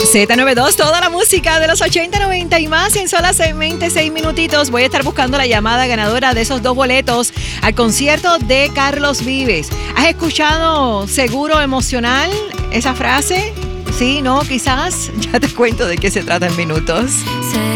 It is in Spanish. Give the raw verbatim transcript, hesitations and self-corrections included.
Z noventa y dos, toda la música de los ochenta, noventa y más en solamente seis minutitos. Voy a estar buscando la llamada ganadora de esos dos boletos al concierto de Carlos Vives. ¿Has escuchado seguro emocional? Esa frase. Sí, no, quizás. Ya te cuento de qué se trata en minutos.